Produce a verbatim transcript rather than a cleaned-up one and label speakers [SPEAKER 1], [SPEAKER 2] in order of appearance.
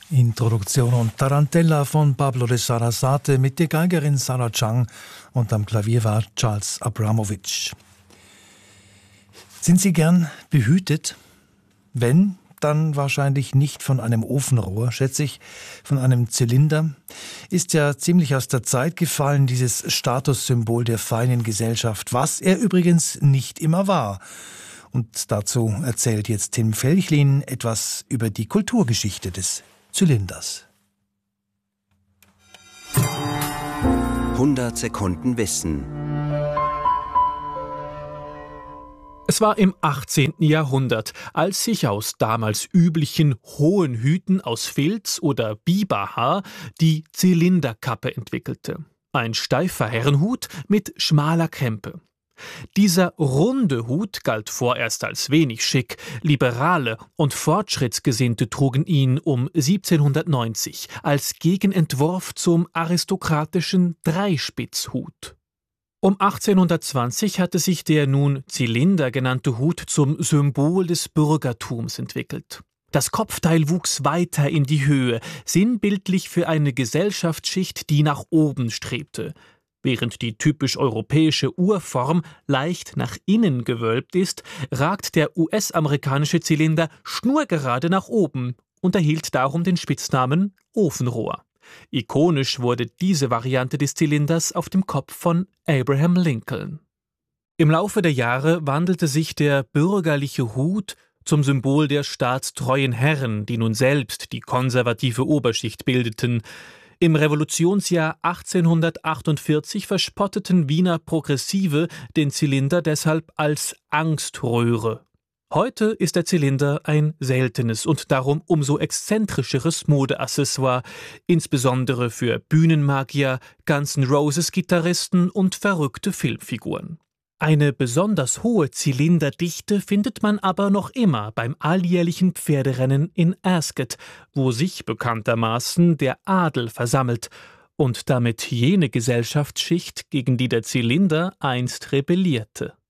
[SPEAKER 1] Introduktion und Tarantella von Pablo de Sarasate mit der Geigerin Sarah Chang und am Klavier war Charles Abramovich. Sind Sie gern behütet? Wenn, dann wahrscheinlich nicht von einem Ofenrohr, schätze ich, von einem Zylinder. Ist ja ziemlich aus der Zeit gefallen, dieses Statussymbol der feinen Gesellschaft, was er übrigens nicht immer war. Und dazu erzählt jetzt Tim Felchlin etwas über die Kulturgeschichte des Zylinders.
[SPEAKER 2] hundert Sekunden Wissen.
[SPEAKER 3] Es war im achtzehnten Jahrhundert, als sich aus damals üblichen hohen Hüten aus Filz oder Biberhaar die Zylinderkappe entwickelte. Ein steifer Herrenhut mit schmaler Krempe. Dieser runde Hut galt vorerst als wenig schick, Liberale und Fortschrittsgesinnte trugen ihn um siebzehnhundertneunzig als Gegenentwurf zum aristokratischen Dreispitzhut. Um achtzehnhundertzwanzig hatte sich der nun Zylinder genannte Hut zum Symbol des Bürgertums entwickelt. Das Kopfteil wuchs weiter in die Höhe, sinnbildlich für eine Gesellschaftsschicht, die nach oben strebte. Während die typisch europäische Urform leicht nach innen gewölbt ist, ragt der U S-amerikanische Zylinder schnurgerade nach oben und erhielt darum den Spitznamen Ofenrohr. Ikonisch wurde diese Variante des Zylinders auf dem Kopf von Abraham Lincoln. Im Laufe der Jahre wandelte sich der bürgerliche Hut zum Symbol der staatstreuen Herren, die nun selbst die konservative Oberschicht bildeten. Im Revolutionsjahr achtzehnhundertachtundvierzig verspotteten Wiener Progressive den Zylinder deshalb als Angströhre. Heute ist der Zylinder ein seltenes und darum umso exzentrischeres Modeaccessoire, insbesondere für Bühnenmagier, Guns N' Roses-Gitarristen und verrückte Filmfiguren. Eine besonders hohe Zylinderdichte findet man aber noch immer beim alljährlichen Pferderennen in Ascot, wo sich bekanntermaßen der Adel versammelt und damit jene Gesellschaftsschicht, gegen die der Zylinder einst rebellierte.